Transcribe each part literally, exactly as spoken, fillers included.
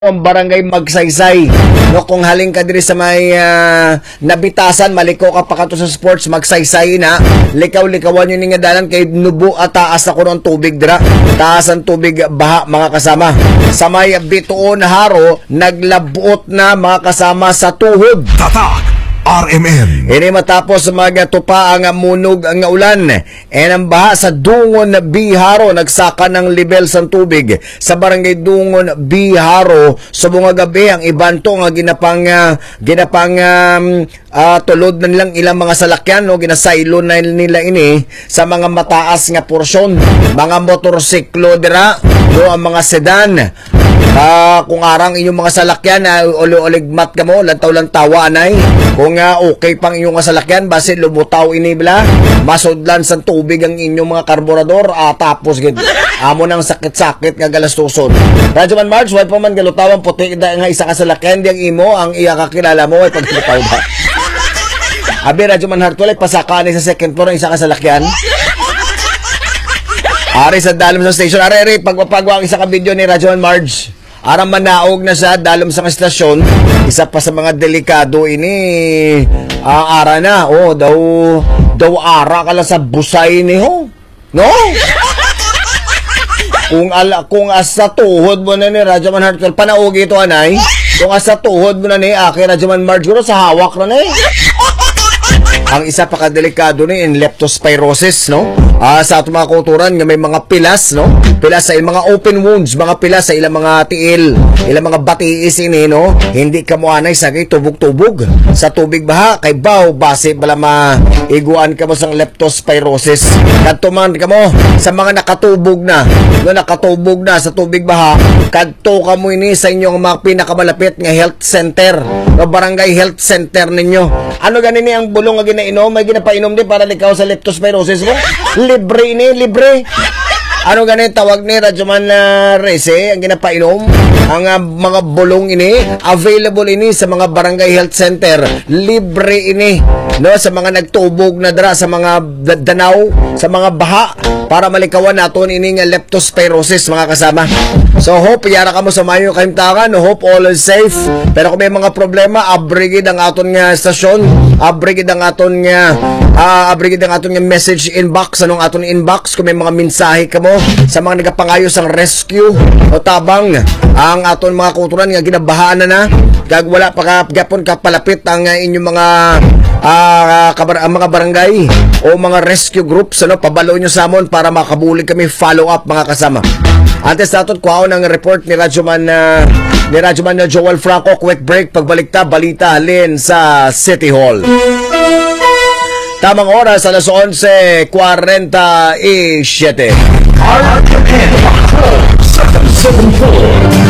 ang barangay Magsaysay. No, kung haling ka diri sa may uh, nabitasan, maliko ka pa kato sa sports, Magsaysay na. Likaw-likawan yun nga dalan kay nubo at taas na kuno ang tubig dira. Taas ang tubig baha mga kasama. Sa may bituon haro, naglabuot na mga kasama sa tuhod. Tatak R M N. Ini matapos magatupa ang munog ang ulan. E ang baha sa Dungon Biharo, nagsaka ng level sa tubig sa barangay Dungon Biharo. Sa mga gabi ang ibanto nga ginapang uh, ginapang um, uh, tulod na nilang ilang mga salakyan, no, ginasaylo na nila ini sa mga mataas nga porsyon, mga motorsiklo dira, no, ang mga sedan. Uh, kung arang inyong mga salakyan na uh, uli-uligmat ka mo, lantaw-lantawa anay. Kung uh, okay pang inyong mga salakyan, base lumutaw inibla, masudlan sa tubig ang inyong mga karburador, uh, tapos gid amo nang sakit-sakit nga galastuson. Radyo Man March, why pa man galutawan puti da nga isa ka salakyan, di ang imo, ang iya kakilala mo, ay pagkilutaw ba? Abi, Radyo Man Heart, pasaka ni sa second floor ang isa ka salakyan. Ari sa dalom sa station, ari, ari, pagpapagwa ang isa ka video ni Radyo Man March. Arang manaog na sa dalom sa estasyon, isa pa sa mga delikado ini, uh, ara na, oh, daw, daw ara ka lang sa busay ni ho, no? Kung ala, kung asa tuhod mo na ni Radyo Man Heart, panaog ito anay, kung asa tuhod mo na ni Aki Radyo Man March, sa hawak na ni. Ang isa pa kadelikado ni in leptospirosis, no? Ah, sa atong mga kulturan nga may mga pilas, no? Pilas sa ilang mga open wounds, mga pilas sa ilang mga tiil, ilang mga batiis ini, no? Hindi ka mo anay sagay tubog-tubog sa tubig baha kay baw base bala maiguan ka mo sa leptospirosis. Kadto man ka mo sa mga nakatubog na, no, nakatubog na sa tubig baha, kadto ka mo ini sa inyong mga pinakamalapit nga health center, no, barangay health center ninyo. Ano ganin ni ang bulong nga ginainom, may ginapainom din para likaw sa leptospirosis mo? Libre ni, libre. Ano ganin tawag ni Radyo Man uh, Rese, ang ginapainom? Ang uh, mga bulong ini, available ini sa mga barangay health center. Libre ini, no, sa mga nagtubog na dra, sa mga danaw, sa mga baha, para malikawan naton ini nga leptospirosis mga kasama. So hope yara ka mo sa mayo kaimtakan, no, hope all is safe. Pero kung may mga problema, abrigid ang aton nga stasyon, abrigid ang aton nga uh, abrigid ang aton nga message inbox, anong aton inbox kung may mga mensahe ka mo sa mga nagapangayos ang rescue o tabang ang aton mga kulturan nga ginabahaan na na, kag wala pa ka gapon ka palapit ang uh, inyong mga uh, kabar mga barangay o mga rescue groups, ano, pabalo nyo sa amon para makabulig kami follow up mga kasama. Antes natin kuhaon ang report ni Radyo Man uh, ni Radyo Man na Joel Franco. Quick break, pagbalik ta balita halin sa City Hall. Tamang oras, alas onse kuwarenta y siyete. R M N sa seven four.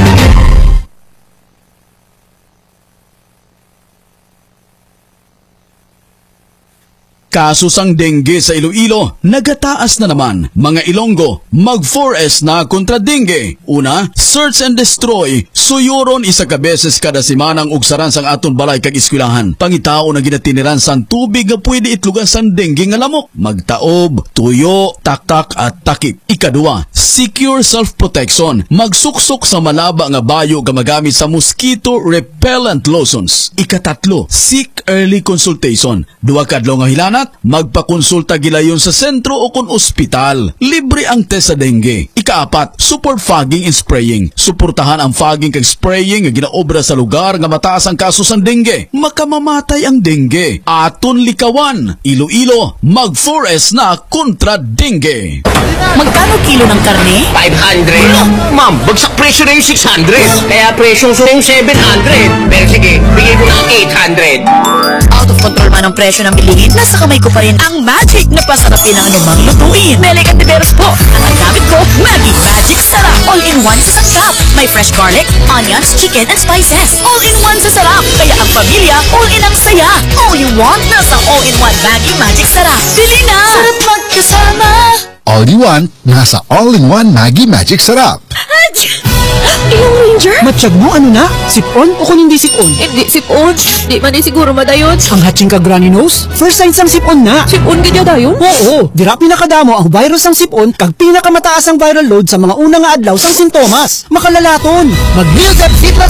Kaso sang dengue sa Iloilo, nagataas na naman. Mga Ilonggo, mag four S na kontra dengue. Una, search and destroy. Suyuron isa ka beses kada simanang ugsaran sang aton balay kag eskwelahan. Pangitao na ginatiniran sang tubig nga pwede itlugan sang dengue nga lamok. Magtaob, tuyo, taktak at takip. Ikadua, secure self-protection. Magsuksok sa malaba nga bayo nga magamit sa mosquito repellent lotions. Ikatatlo, seek early consultation. Duwa kadlaw nga hilana, magpakonsulta gilayon sa sentro o kon ospital. Libre ang test sa dengue. Ikaapat, support fogging and spraying. Suportahan ang fogging kag spraying nga ginaobra sa lugar nga mataas ang kaso sa dengue. Makamamatay ang dengue. Aton likawan. Iloilo, mag four S na kontra dengue. Magkano kilo ng karne? five hundred. Ma'am, bagsak presyo na yung six hundred. Kaya presyong so yung seven hundred. Pero sige, bigay ko ng eight hundred. Out of control man ang presyo ng bilihin, nasa kamay ko pa rin ang magic na pasarapin ang anumang lutuin. Mele Cantiveros po. Ang ang gamit ko, Maggi Magic Sarap. All-in-one sa sangkap. May fresh garlic, onions, chicken, and spices. All-in-one sa sarap. Kaya ang pamilya, all-in ang saya. All you want, nasa all-in-one Maggi Magic Sarap. Bili na! Sarap magkasama. All you want, nasa all-in-one Maggi Magic Sarap. Ilang ranger? Matsyag mo, ano na? Sipon o kung hindi sipon? Hindi, sipon. Di man di siguro madayon. Ang hatching ka granny nose? First signs ang sipon na. Sipon ganyan dayon? Oo, dira pinakadamo ang virus ang sipon kag pinakamataas ang viral load sa mga unang nga adlaw sang sintomas. Makalalaton. Mag-meal Pepsi Plus